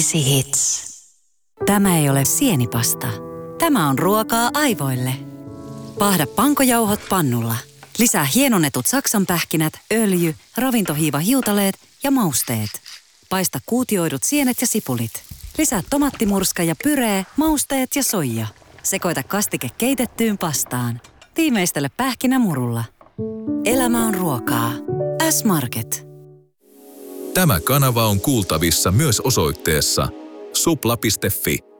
Hits. Tämä ei ole sienipasta. Tämä on ruokaa aivoille. Pahda pankojauhot pannulla. Lisää hienonnetut saksanpähkinät, öljy, ravintohiivahiutaleet ja mausteet. Paista kuutioidut sienet ja sipulit. Lisää tomattimurska ja pyree, mausteet ja soija. Sekoita kastike keitettyyn pastaan. Tiimeistele pähkinämurulla. Elämä on ruokaa. S-Market. Tämä kanava on kuultavissa myös osoitteessa supla.fi.